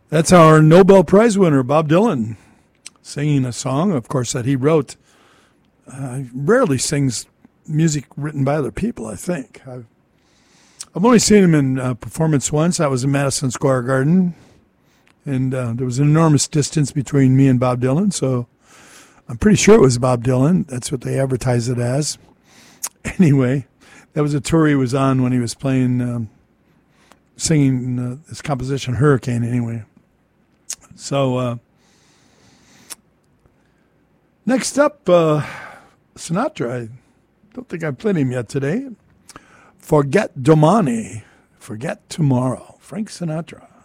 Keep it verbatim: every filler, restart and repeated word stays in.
That's our Nobel Prize winner, Bob Dylan, singing a song, of course, that he wrote. Uh, rarely sings music written by other people, I think. I've, I've only seen him in uh, performance once. That was in Madison Square Garden. And uh, there was an enormous distance between me and Bob Dylan, so I'm pretty sure it was Bob Dylan. That's what they advertised it as. Anyway, that was a tour he was on when he was playing, um, singing uh, his composition, Hurricane, anyway. So, uh, next up, uh, Sinatra. I don't think I've played him yet today. Forget Domani. Forget Tomorrow. Frank Sinatra.